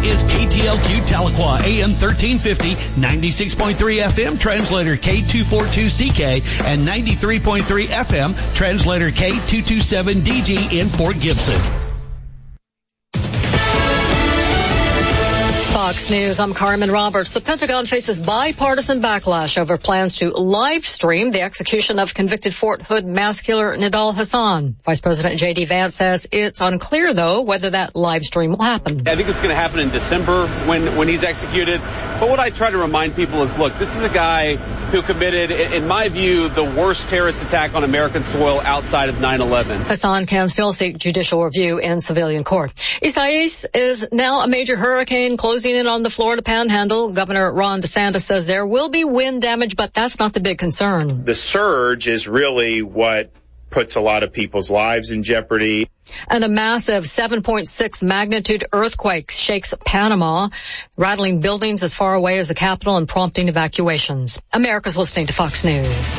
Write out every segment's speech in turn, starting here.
is KTLQ Tahlequah, AM 1350, 96.3 FM, translator K242CK, and 93.3 FM, translator K227DG in Fort Gibson. Fox News, I'm Carmen Roberts. The Pentagon faces bipartisan backlash over plans to live stream the execution of convicted Fort Hood mass killer Nidal Hasan. Vice President J.D. Vance says it's unclear, though, whether that live stream will happen. I think it's going to happen in December when he's executed. But what I try to remind people is, look, this is a guy who committed, in my view, the worst terrorist attack on American soil outside of 9/11. Hasan can still seek judicial review in civilian court. Isaias is now a major hurricane closing in on the Florida Panhandle. Governor Ron DeSantis says there will be wind damage, but that's not the big concern. The surge is really what puts a lot of people's lives in jeopardy. And a massive 7.6 magnitude earthquake shakes Panama, rattling buildings as far away as the capital and prompting evacuations. America's listening to Fox News.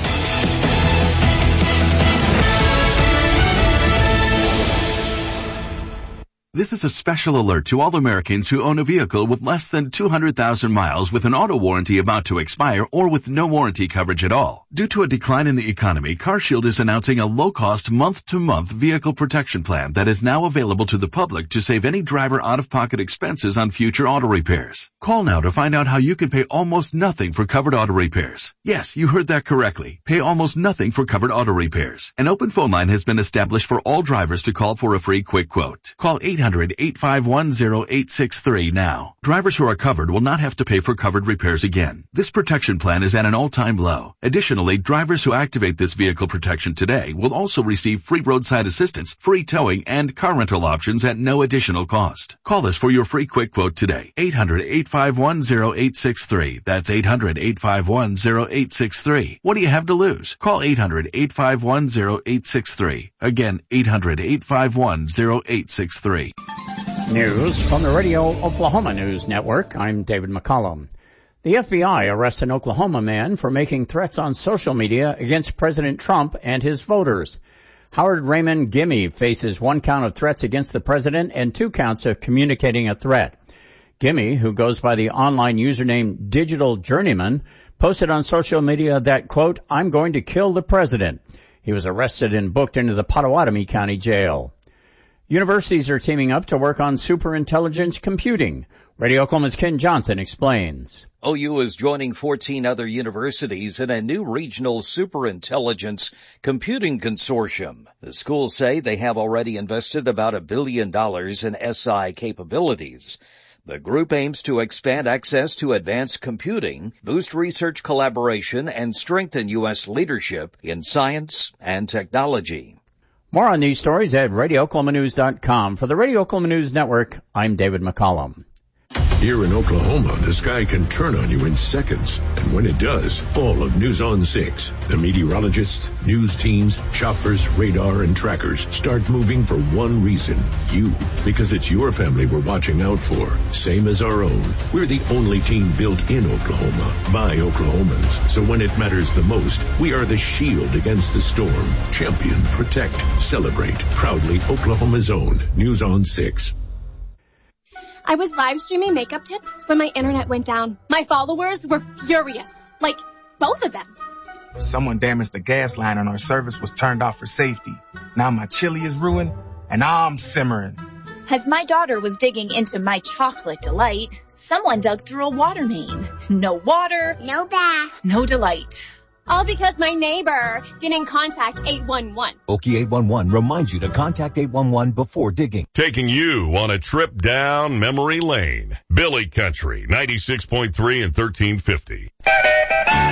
This is a special alert to all Americans who own a vehicle with less than 200,000 miles with an auto warranty about to expire or with no warranty coverage at all. Due to a decline in the economy, CarShield is announcing a low-cost month-to-month vehicle protection plan that is now available to the public to save any driver out-of-pocket expenses on future auto repairs. Call now to find out how you can pay almost nothing for covered auto repairs. Yes, you heard that correctly. Pay almost nothing for covered auto repairs. An open phone line has been established for all drivers to call for a free quick quote. Call 800-851-0863 now. Drivers who are covered will not have to pay for covered repairs again. This protection plan is at an all-time low. Additionally, drivers who activate this vehicle protection today will also receive free roadside assistance, free towing, and car rental options at no additional cost. Call us for your free quick quote today. 800-851-0863. That's 800-851-0863. What do you have to lose? Call 800-851-0863. Again, 800-851-0863. News from the Radio Oklahoma News Network. I'm David McCollum. The FBI arrests an Oklahoma man for making threats on social media against President Trump and his voters. Howard Raymond Gimme faces 1 count of threats against the president and 2 counts of communicating a threat. Gimme, who goes by the online username Digital Journeyman, posted on social media that, quote, "I'm going to kill the president." He was arrested and booked into the Pottawatomie County Jail. Universities are teaming up to work on superintelligence computing. Radio Oklahoma's Ken Johnson explains. OU is joining 14 other universities in a new regional superintelligence computing consortium. The schools say they have already invested about $1 billion in SI capabilities. The group aims to expand access to advanced computing, boost research collaboration, and strengthen U.S. leadership in science and technology. More on these stories at RadioOklahomaNews.com. For the Radio Oklahoma News Network, I'm David McCollum. Here in Oklahoma, the sky can turn on you in seconds. And when it does, all of News on 6, the meteorologists, news teams, choppers, radar, and trackers start moving for one reason. You. Because it's your family we're watching out for. Same as our own. We're the only team built in Oklahoma by Oklahomans. So when it matters the most, we are the shield against the storm. Champion, protect, celebrate. Proudly Oklahoma's own. News on 6. I was live streaming makeup tips when my internet went down. My followers were furious. Like, both of them. Someone damaged the gas line and our service was turned off for safety. Now my chili is ruined and I'm simmering. As my daughter was digging into my chocolate delight, someone dug through a water main. No water. No bath. No delight. All because my neighbor didn't contact 811. Okie 811 reminds you to contact 811 before digging. Taking you on a trip down memory lane. Billy Country, 96.3 and 1350.